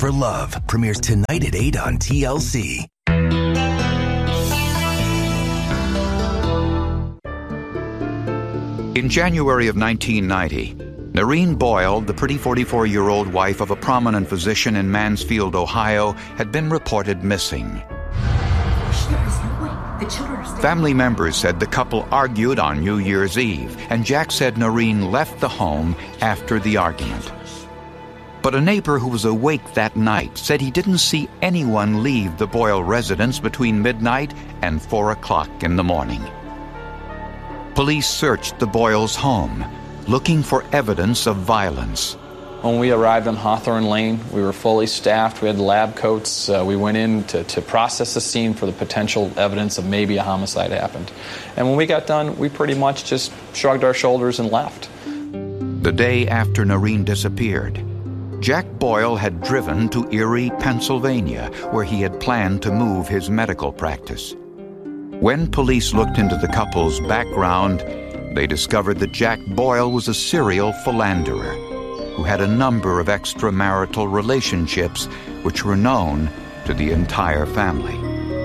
for Love premieres tonight at 8 on TLC. In January of 1990, Noreen Boyle, the pretty 44-year-old wife of a prominent physician in Mansfield, Ohio, had been reported missing. Family members said the couple argued on New Year's Eve, and Jack said Noreen left the home after the argument. But a neighbor who was awake that night said he didn't see anyone leave the Boyle residence between midnight and 4 o'clock in the morning. Police searched the Boyles' home, looking for evidence of violence. When we arrived on Hawthorne Lane, we were fully staffed. We had lab coats. We went in to process the scene for the potential evidence of maybe a homicide happened. And when we got done, we pretty much just shrugged our shoulders and left. The day after Noreen disappeared, Jack Boyle had driven to Erie, Pennsylvania, where he had planned to move his medical practice. When police looked into the couple's background, they discovered that Jack Boyle was a serial philanderer who had a number of extramarital relationships which were known to the entire family.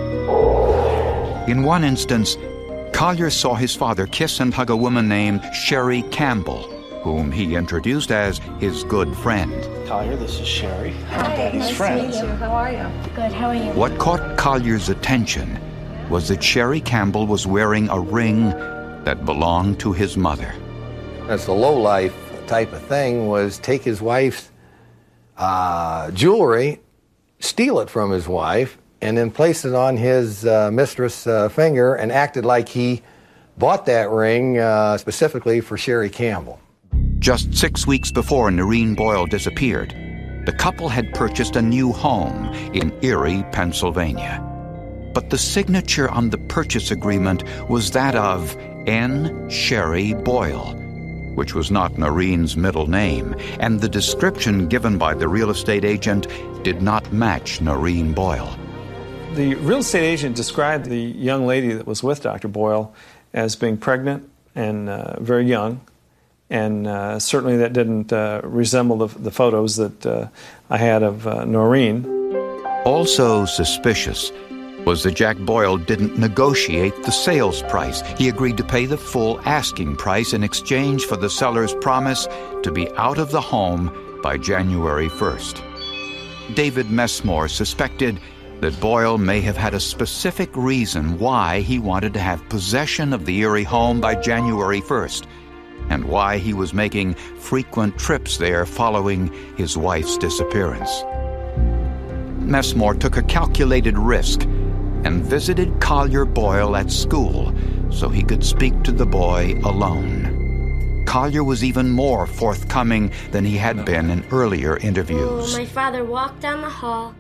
In one instance, Collier saw his father kiss and hug a woman named Sherry Campbell, whom he introduced as his good friend. Collier, this is Sherry. Hi, Daddy's friend. Nice to meet you. How are you? Good, how are you? What caught Collier's attention was that Sherry Campbell was wearing a ring that belonged to his mother. That's the lowlife type of thing, was take his wife's jewelry, steal it from his wife, and then place it on his mistress' finger and acted like he bought that ring specifically for Sherry Campbell. Just 6 weeks before Noreen Boyle disappeared, the couple had purchased a new home in Erie, Pennsylvania. But the signature on the purchase agreement was that of N. Sherry Boyle, which was not Noreen's middle name, and the description given by the real estate agent did not match Noreen Boyle. The real estate agent described the young lady that was with Dr. Boyle as being pregnant and very young, and certainly that didn't resemble the photos that I had of Noreen. Also suspicious was that Jack Boyle didn't negotiate the sales price. He agreed to pay the full asking price in exchange for the seller's promise to be out of the home by January 1st. David Messmore suspected that Boyle may have had a specific reason why he wanted to have possession of the Erie home by January 1st, and why he was making frequent trips there following his wife's disappearance. Messmore took a calculated risk and visited Collier Boyle at school so he could speak to the boy alone. Collier was even more forthcoming than he had been in earlier interviews. My father walked down the hall.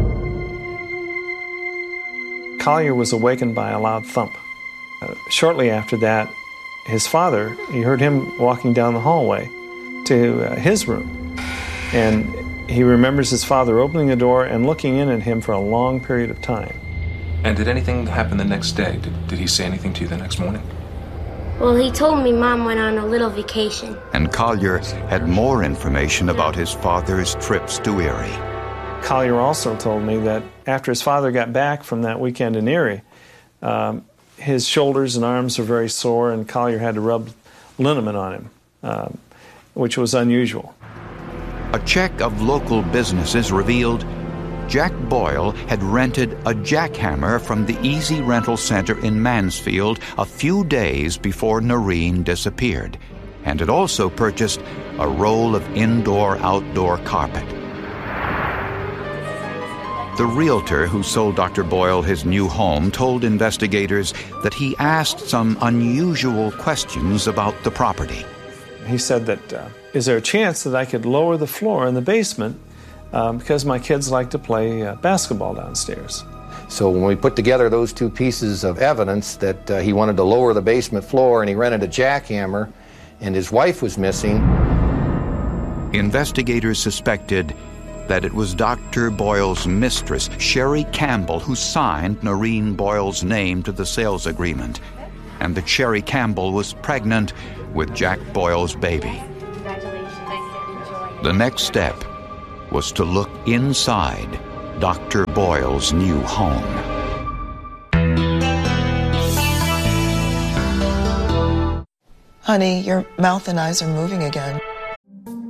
Collier was awakened by a loud thump. Shortly after that, his father, he heard him walking down the hallway to his room. And he remembers his father opening the door and looking in at him for a long period of time. And did anything happen the next day? Did he say anything to you the next morning? Well, he told me Mom went on a little vacation. And Collier had more information about his father's trips to Erie. Collier also told me that after his father got back from that weekend in Erie, his shoulders and arms were very sore, and Collier had to rub liniment on him, which was unusual. A check of local businesses revealed Jack Boyle had rented a jackhammer from the Easy Rental Center in Mansfield a few days before Noreen disappeared, and had also purchased a roll of indoor-outdoor carpet. The realtor who sold Dr. Boyle his new home told investigators that he asked some unusual questions about the property. He said that, is there a chance that I could lower the floor in the basement because my kids like to play basketball downstairs? So when we put together those two pieces of evidence that he wanted to lower the basement floor and he rented a jackhammer and his wife was missing, investigators suspected that it was Dr. Boyle's mistress, Sherry Campbell, who signed Noreen Boyle's name to the sales agreement, and that Sherry Campbell was pregnant with Jack Boyle's baby. The next step was to look inside Dr. Boyle's new home. Honey, your mouth and eyes are moving again.